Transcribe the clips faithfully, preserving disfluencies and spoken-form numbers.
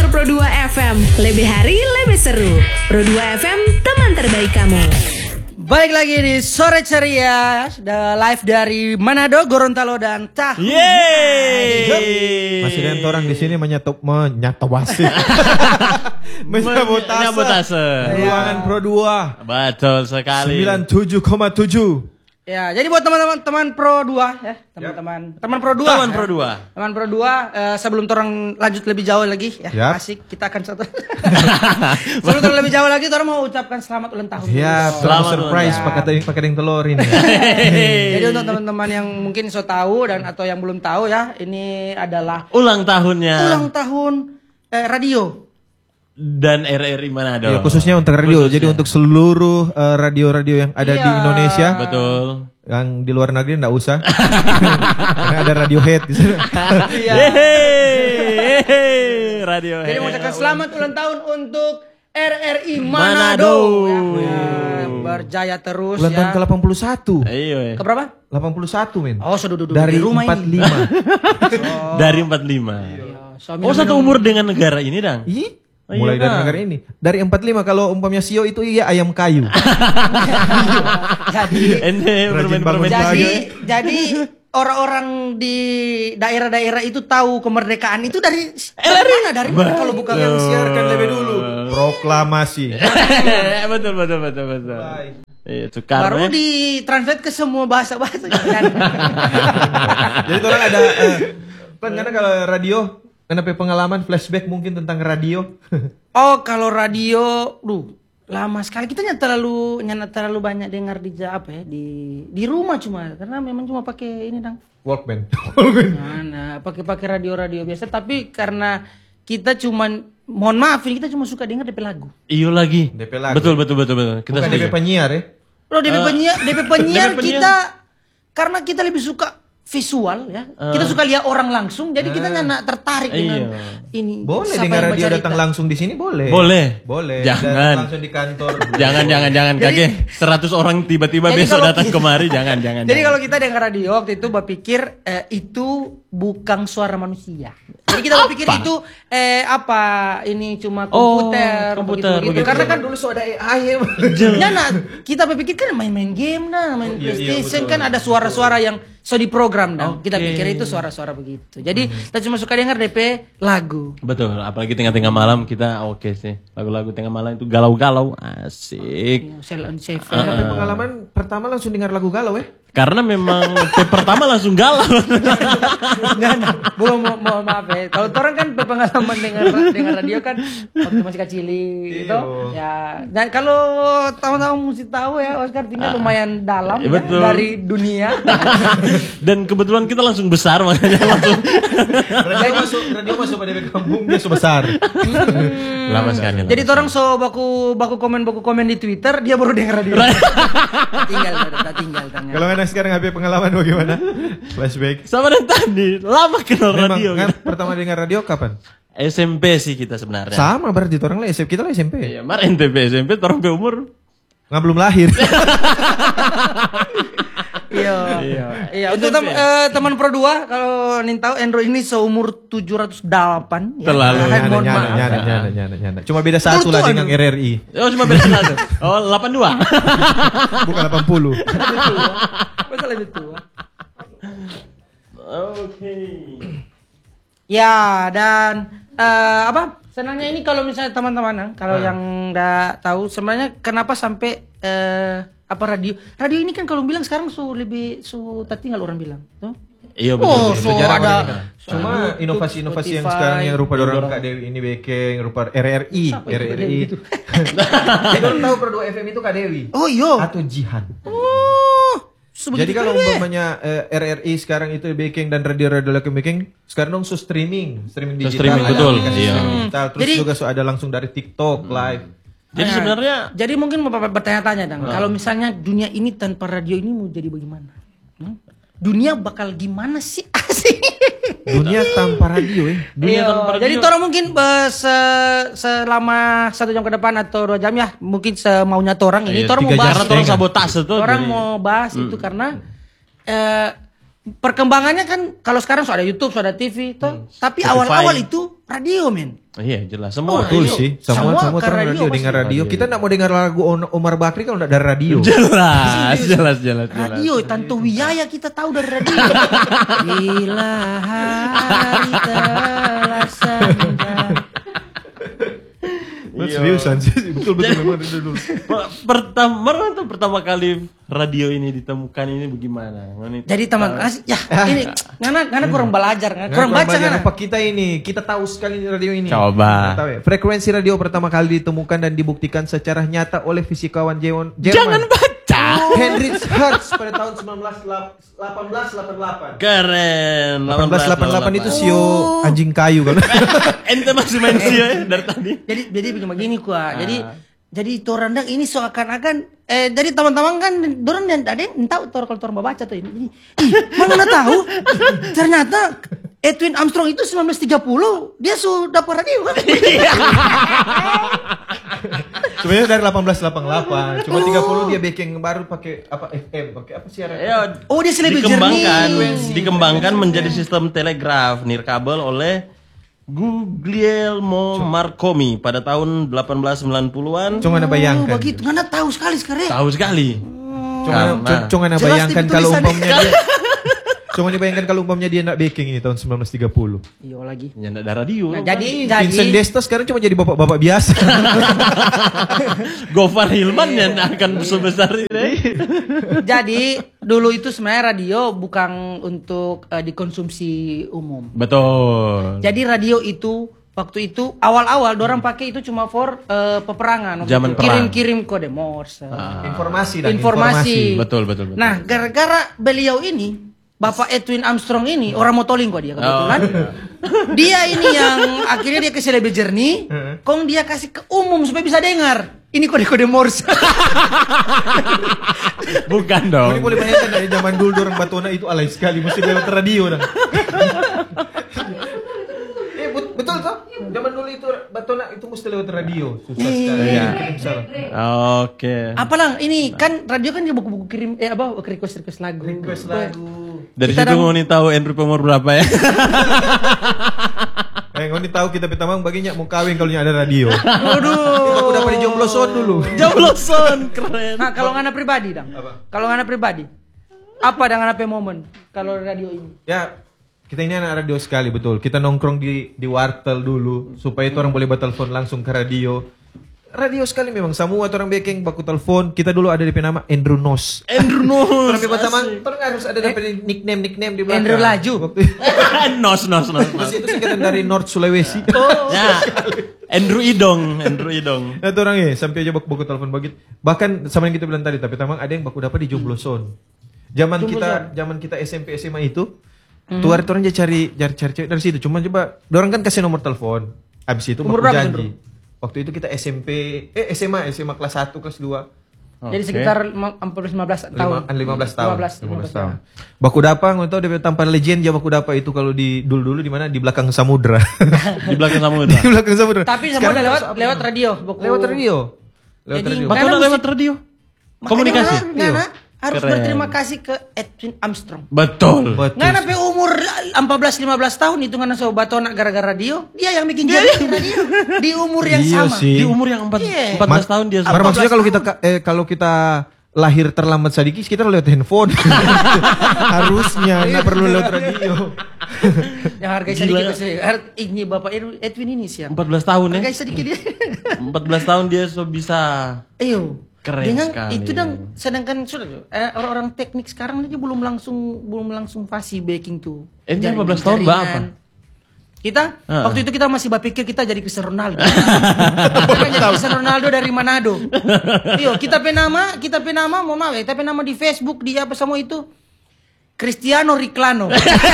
Dengar Pro dua F M, lebih hari lebih seru. Pro dua F M, teman terbaik kamu. Balik lagi di Sore Ceria, sudah live dari Manado, Gorontalo dan Tahu. Yeay. Masih ada orang di sini menyetop menyatawasi. Menyabotase. Menyabotase. Ruangan Pro dua. Betul sekali. sembilan puluh tujuh koma tujuh. Ya, jadi buat teman-teman teman Pro dua ya, teman-teman teman Pro dua. Teman ya. Pro dua. Teman Pro dua, eh, sebelum orang lanjut lebih jauh lagi ya, Yap. asik kita akan satu. Sebelum orang lebih jauh lagi, orang mau ucapkan selamat ulang tahun. Ya, Selamat surprise ulang pakai tadi pakai deng telur ini. Jadi untuk teman-teman yang mungkin so tahu dan atau yang belum tahu ya, ini adalah Ulang tahunnya. ulang tahun eh, radio. Dan R R I Manado. Ya, khususnya untuk radio. Khususnya. Jadi untuk seluruh eh, radio-radio yang ada di Iya. Indonesia, Betul. yang di luar negeri enggak usah. Karena ada Radiohead di sana. Iya. Yeay. Radio. Jadi mengucapkan selamat ulang tahun untuk R R I Manado. Manado. Ya, ya, berjaya terus Ulang tahun ya. ke delapan puluh satu. Iya. Ke berapa? delapan puluh satu, men. Oh, sudah duduk Dari di rumah empat puluh ini. lima. Dari empat puluh lima. Suami Oh, satu umur dengan negara ini, Dang. Ih, Oh, mulai iya, dari Bang. negara ini. Dari empat puluh lima kalau umpamanya Sio itu iya ayam kayu. Jadi Ente Rajin bermain-bermain bangun jadi pagi. jadi orang-orang di daerah-daerah itu tahu kemerdekaan itu dari dari mana? Dari mana kalau bukan yang siarkan lebih dulu. Proklamasi. betul betul betul betul. Iya, Soekarno. Baru ditranslate ke semua bahasa-bahasa. Kan? Jadi orang ada eh, kan karena kalau radio kan apa pengalaman flashback mungkin tentang radio. Oh, kalau radio, duh, lama sekali. Kita nyata terlalu nyata terlalu banyak dengar di ja- apa ya di di rumah cuma karena memang cuma pakai ini dang. Walkman. Nah, nah pakai pakai radio-radio biasa. Tapi karena kita cuman, mohon maaf ini kita cuma suka dengar D P lagu. Iyo lagi. D P lagu. Betul betul betul betul. Kita Bukan D P setuju. penyiar ya. Loh, D P penyiar, D P penyiar D P penyiar. kita karena kita lebih suka visual ya. Kita suka lihat orang langsung, jadi kita nggak tertarik dengan Iya. ini. Boleh siapa dengar yang radio bercerita. datang langsung di sini boleh. Boleh. Boleh. Jangan. Dan langsung di kantor. Jangan jangan jangan kakek. Seratus orang tiba-tiba Jadi besok kalau- datang kemari. Jangan jangan. Jadi jangan. kalau kita dengar radio waktu itu berpikir eh, itu bukan suara manusia. Jadi kita berpikir itu eh apa ini cuma Oh, komputer, komputer, begitu, begitu. Karena kan dulu so ada A I. Ya, nah, kita berpikir kan main-main game nah, main PlayStation kan ada suara-suara yang so diprogram dan kita Oke. pikir itu suara-suara begitu. Jadi kita cuma suka dengar D P lagu. Betul. Apalagi tengah-tengah malam kita oke sih. Lagu-lagu tengah malam itu galau-galau. Asik. Cell on safe. Tapi pengalaman pertama langsung dengar lagu galau ya. Karena memang tape pertama langsung galau. Nah, nah, mau, mau, mau maaf ya. Kalau orang kan berpengalaman dengar dengar radio kan waktu masih kecil gitu. Ya. Dan kalau tahu-tahu mesti tahu ya, Oscar tinggal lumayan dalam Ya, ya, betul. dari dunia. Dan kebetulan kita langsung besar makanya langsung Radio masuk radio masuk pada kampung dia sebesar. lama sekali. Jadi orang so baku baku komen baku komen di Twitter, dia baru dengar radio. tinggal tak tinggal tanya. Kalau anak sekarang H P pengalaman bagaimana? Flashback. sama dan tadi lama kenal Memang radio. kan Gitu. pertama dengar radio kapan? S M P sih kita sebenarnya. Sama berarti orang lah S M P kita lah S M P. Iya, mar N T P S M P orang pe umur. Nggak belum lahir. Iya. Iya. Iya, untuk tem- eh, teman Pro dua kalau nin tahu Android ini seumur tujuh ratus delapan ya. Terlalu. Nah, Nyana, mohon nyana, maaf. nyana, nyana, nyana, nyana. Cuma beda satu lah Betul, dengan R R I. Oh cuma beda satu. Oh delapan dua. Bukan delapan puluh. Masa lebih tua. Oke. Ya, dan eh, apa? Senangnya ini kalau misalnya teman-teman eh, kalau yang nggak tahu sebenarnya kenapa sampai eh, apa radio? Radio ini kan kalau bilang sekarang su lebih su tertinggal orang bilang, tuh. Iya Oh, betul. so Sejarah ada mereka. Cuma YouTube, inovasi-inovasi yang Spotify. sekarang yang rupa dorong Kak Dewi ini Bekeng, rupa R R I, Siapa R itu Kak R Dewi I. itu? Jadi orang tahu Pro dua F M itu Kak Dewi Oh iya. atau Jihan. Oh. Jadi kalau umpamanya eh, R R I sekarang itu Bekeng dan radio-radio lain Bekeng, sekarang dong so streaming, streaming So digital, streaming, ada betul. aplikasi Iya. streaming digital, terus Jadi- juga so ada langsung dari TikTok live. Jadi Nah, sebenarnya jadi mungkin mau bapak bertanya-tanya dong, kalau misalnya dunia ini tanpa radio ini mau jadi bagaimana? Hmm? Dunia bakal gimana sih? Asik. Dunia tanpa radio ya. Dunia Iya, tanpa radio. jadi orang mungkin eh, se- selama satu jam ke depan atau dua jam ya, mungkin semaunya orang ini. Iya, Orang mau tiga bahas, karena orang sabotase tuh. orang jadi- mau bahas itu karena eh, perkembangannya kan kalau sekarang sudah ada YouTube, sudah ada T V, toh. Tapi Spotify. awal-awal itu radio men. Iya jelas semua. Betul radio. sih, semua Semua semua kan orang radio radio, pasti. dengar radio. Kita enggak mau dengar lagu On- Omar Bakri kalau enggak dari radio. Jelas, jelas, jelas, jelas. Radio, Tanto Wijaya kita tahu dari radio. Bila hari telah senja. Seriusan sih, betul betul memang dari dulu. Per- Pertama, tuh pertama kali radio ini ditemukan ini bagaimana? Ini- Jadi teman, as- ya ini ngana ngana kurang belajar, ngana kurang baca ngana. Apa kita ini? Kita tahu sekali radio ini. Coba. Kita tahu ya. Frekuensi radio pertama kali ditemukan dan dibuktikan secara nyata oleh fisikawan Jerman. Jangan baca. Heinrich Hertz pada tahun seribu delapan ratus delapan puluh delapan. Keren. seribu delapan ratus delapan puluh delapan itu sio anjing kayu kan. Ente masih main sio ya dari tadi. Jadi jadi begini kuah. Jadi jadi torandang ini seakan-akan eh dari teman-teman kan dorang dan ada yang tahu tor kalau tor baca tuh ini. Ih, mana tahu ternyata Edwin Armstrong itu seribu sembilan ratus tiga puluh dia sudah dapat radio kan. Sebenarnya dari delapan belas delapan puluh delapan, cuma tiga puluh dia bikin baru pakai apa F M, pakai apa siaran? Ya, Oh dia lebih dikembangkan, jernih. dikembangkan menjadi sistem telegraf nirkabel oleh Guglielmo Marconi pada tahun delapan belas sembilan puluhan. Cuma anda Oh bayangkan. begitu, ngana tahu sekali sekarang. Tahu sekali. Cuma Karena- cuma anda Jelas bayangkan di kalau tulisannya. umpamanya dia Cuma dibayangkan kalau umpamanya dia nak baking ini tahun seribu sembilan ratus tiga puluh. Iya lagi. Ya nggak ada radio. Nah, jadi jadi Vincent Desta sekarang cuma jadi bapak-bapak biasa. Gofar Hilman yang akan sebesar ini. jadi dulu itu sebenarnya radio bukan untuk eh, dikonsumsi umum. Betul. Jadi radio itu waktu itu awal-awal dorang pakai itu cuma for eh, peperangan. Waktu Zaman itu perang. kirim-kirim kode Morse. Informasi dan Informasi. Betul, betul, betul. Nah, gara-gara beliau ini Bapak Edwin Armstrong ini orang motoling kok dia kebetulan. Dia ini yang akhirnya dia kasih lebih jernih, kong dia kasih ke umum supaya bisa dengar. Ini kode-kode Morse. Bukan Ini dong. boleh bayangkan dari zaman dulu orang Batona itu alay sekali mesti lewat radio dah. Eh bet- betul toh? Zaman dulu itu Batona itu mesti lewat radio. Susah sekali. Iya. Kirim salah. Oke. Apalah ini kan radio kan dia buku-buku kirim eh apa request-request lagu. Request lagu. Dari Kita situ dong- mau nih tahu Andrew umur berapa ya? Eh kau ni tahu kita pertama baginya mau kawin kalau ada radio. Waduh. Aku dapat di jombloson dulu. Jobloson keren. Nah, kalau ngana pribadi dong. Apa? Kalau ngana pribadi. Apa dengan apa momen kalau radio ini? Ya, kita ini anak radio sekali betul. Kita nongkrong di di wartel dulu supaya itu orang boleh bertelepon langsung ke radio. Radio sekali memang semua orang baking baku telepon. Kita dulu ada di nama Andrew Nos. Andrew Orang Nos. pertama, orang harus ada dapat nickname nickname di belakang. Andrew Laju. Waktu itu, Nos, Nos, Nos. Nos itu singkatan dari North Sulawesi. Ya. Andrew Idong, Andrew Idong. Nah, itu orang ya sampai aja baku baku telepon begitu. Bahkan sama yang kita bilang tadi, tapi tamang ada yang baku dapat di Jombloson. Zaman kita zaman kita S M P S M A itu, tuh hari orang aja cari cari cari cewek dari situ. Cuma coba, orang kan kasih nomor telepon. Abis itu Umur baku berapa, janji. Waktu itu kita S M P, eh S M A, S M A kelas satu, kelas dua. Jadi sekitar empat belas lima belas tahun. lima belas tahun. lima belas, lima belas tahun. tahun. Baku dapa, nggak tahu dia tanpa legend ya baku dapa itu kalau di dulu-dulu di mana di belakang samudra. Di belakang samudra. Di belakang samudra. Tapi semua Sekarang lewat apa? lewat radio. buku- Lewat radio. Lewat Jadi, radio. Karena Batona musik- lewat radio. Makanya Komunikasi. Ngana, Ngana harus Keren. berterima kasih ke Edwin Armstrong. Betul. Betul. Ngana pe umur empat belas lima belas tahun itu ngana so batona gara-gara radio, dia yang bikin jadi radio di umur yang Iya sama. sih. Di umur yang empat Iya. empat belas tahun dia. Mar- maksudnya kalau kita ka- eh, kalau kita lahir terlambat sedikit kita lewat handphone. Harusnya nggak perlu lewat radio. Yang harga sedikit sih. Har- Ini Bapak Edwin ini sih. empat belas tahun ya. Harga sedikit dia. empat belas tahun dia so bisa. Ayo. Keren Dengan sekali. itu dong, sedangkan sudah eh, orang-orang teknik sekarang aja belum langsung belum langsung fasih baking tuh. Eh, dia Jaringan- lima belas tahun, Mbak, apa? jaringan. Kita Heeh. waktu itu kita masih berpikir kita jadi Cristiano Ronaldo. Kita kan jadi Cristiano Ronaldo dari Manado. Yo, kita penama, kita penama, mau maaf, ya, kita penama di Facebook di apa semua itu Cristiano Riclano.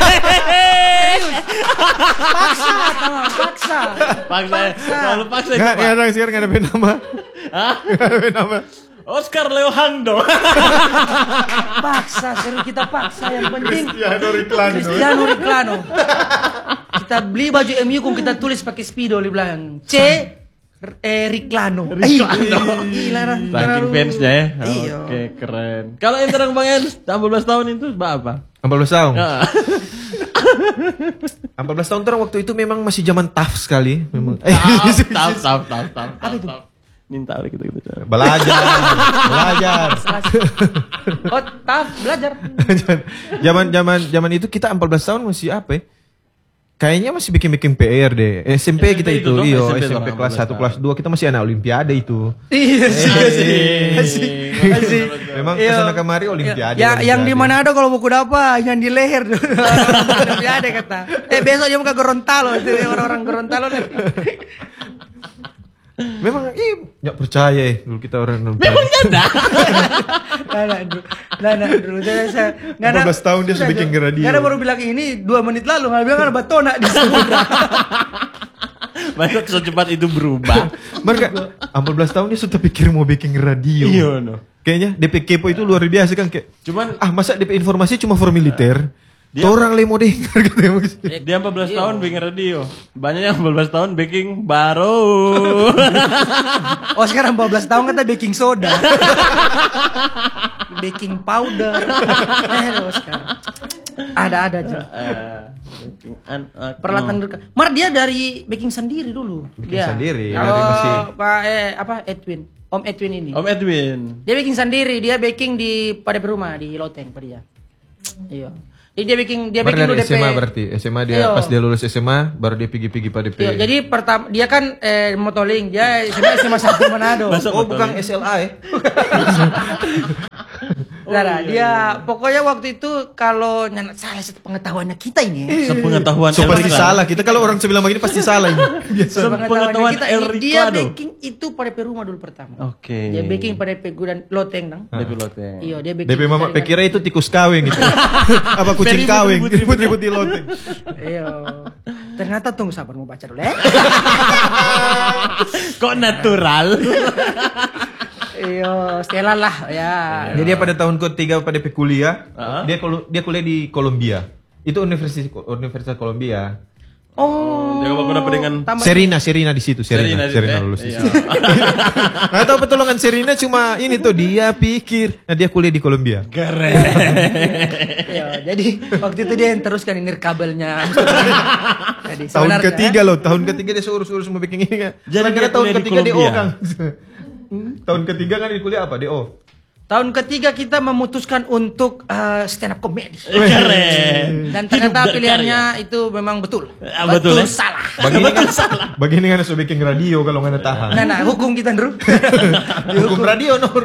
Serius. Paksa, teman, paksa. Paksa. Selalu paksa itu, Nggak, Pak. nggak ada sekarang nggak ada nama. Hah? Nggak ada nama. Oscar Leo Hangdo. Paksa, serius kita paksa yang penting. Cristiano Riclano. Cristiano Riclano. Kita beli baju M U kung kita tulis pakai speedo di belakang. C eh, Riclano. Riclano. Gila lah. Saking fansnya ya. Iya. Oke, keren. Kalau yang terang Bang Ens, empat belas tahun itu Mbak apa? empat belas tahun. Ah. empat belas tahun orang waktu itu memang masih zaman tough sekali. Memang. Tahu, tahu, tahu, tahu. Apa itu? Minta gitu gitu. Belajar, belajar. Oh, taf, belajar. Zaman zaman zaman itu kita empat belas tahun masih apa ya? Kayaknya masih bikin-bikin P R deh. S M P S M P kita itu itu, dong, iyo S M P S M P orang kelas satu, empat belas kelas dua kita masih anak olimpiade itu. Iya sih, Asik. asik. Asik. Memang Iya. kesana kemari olimpiade. Ya, yang di olimpiade. Manado kalau buku apa? Yang di leher dulu. Olimpiade kata. Eh besok dia buka Gorontalo, itu orang-orang Gorontalo nih. Memang ih nggak percaya ya dulu kita orang olimpiade. Memang ada. Nah, nah, dulu, nah, nah, dulu saya, saya, nggak ada- empat belas tahun dia sudah bikin radio. Nggak ada baru bilang ini dua menit lalu, nggak bilang ada batona di samudra. Masa secepat itu berubah. Mereka empat belas tahun dia sudah pikir mau bikin radio. Iya, no. Kayaknya D P kepo itu luar biasa kan kayak. Cuman Ah masa D P informasi cuma for militer. Dia- Orang le mau dengar katanya. dia empat belas tahun bikin radio. Banyak yang empat belas tahun baking baru. Oh sekarang empat belas tahun kata baking soda. Baking powder. Eh, loh, sekarang. Ada-ada aja. Eh, baking an- ah, Peralatan oh. dekat. Mar dia dari baking sendiri dulu. Baking dia. sendiri, Kalau dari masih- Pak eh apa Edwin, Om Edwin ini. Om Edwin. Dia baking sendiri, dia baking di pada rumah di Loteng pada dia. Iya. Jadi dia baking dia Baru baking dulu dari D P. S M A berarti. S M A dia Iya. pas dia lulus S M A baru dia pergi-pergi pada D P. Iya, jadi pertama dia kan eh, motoling, dia S M A S M A satu Manado. Masa Oh betul bukan ya? S L A ya? Nah, nah, dia pokoknya waktu itu kalau nyanak salah satu pengetahuannya kita ini. Sepengetahuan So pasti Elrika. salah. Kita kalau orang sebelah begini pasti salah ini. Biasa. Sepengetahuan kita, El dia Ricardo. baking itu pada P rumah dulu pertama. Oke. Dia baking pada P dan Loteng dong. D P Lotte. Iya, dia baking. D P mama dari- pikirnya itu tikus kawing gitu. Apa kucing Ribut, kawing. ribut, ribut. Ribut-ribut di loteng. Iya. Ternyata tunggu sabar mau baca dulu eh. Kok natural? Iya, Stella lah ya. Jadi dia pada tahun ketiga pada P kuliah, Ah. dia kolu- dia kuliah di Columbia. Itu Universitas Universitas Columbia. Oh. Dia apa dengan tambah- Serina, Serina di situ, Serina, Serina, eh, lulus di iya. situ. Nggak tahu pertolongan Serina cuma ini tuh dia pikir, nah dia kuliah di Columbia. Keren. Iya, jadi waktu itu dia yang teruskan ini kabelnya. Jadi, Tahun sebenarnya, ketiga loh, tahun ketiga dia urus-urus mau bikin ini kan. Jadi Karena dia tahun kuliah di ketiga di O Columbia. kan. Tahun ketiga kan di kuliah apa? D O. Tahun ketiga kita memutuskan untuk eh, stand up comedy. Keren. Dan ternyata Hidup pilihannya itu memang betul. Ah, betul, ya? salah. Begini kan, begini kan harus bikin radio kalau nggak ada tahan. Nah, nah, hukum kita, Ndru. Hukum radio Nur.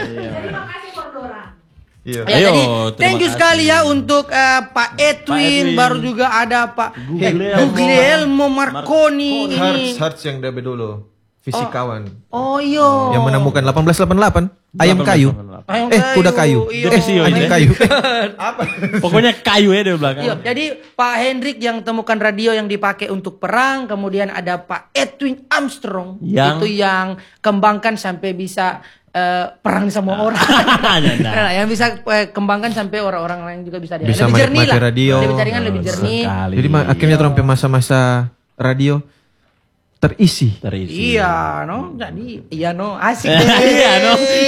Iya. Ya, Ayo, jadi terima thank you kasih. sekali ya untuk eh, Pak Edwin, Edwin. baru juga ada Pak Guglielmo. Guglielmo Marconi ini. Hearts, Hearts yang dari dulu. Fisikawan. Oh iya. Yang menemukan delapan belas delapan delapan ayam kayu. Ayam Eh, kuda kayu. Iya. Eh, sio Anjing ini. kayu. Apa? Pokoknya kayu ya di belakang. Iya, jadi Pak Hendrik yang temukan radio yang dipakai untuk perang, kemudian ada Pak Edwin Armstrong Yang- itu yang kembangkan sampai bisa eh, perang sama orang. Nah. Nah, yang bisa eh, kembangkan sampai orang-orang lain juga bisa dia. Bisa lebih ma- jernih mati lah. radio. Lebih jaringan lebih jernih. Sekali. Jadi ma- akhirnya sampai masa-masa radio terisi. Terisi. Iya, no. Jadi iya no, asik deh. Iya, no.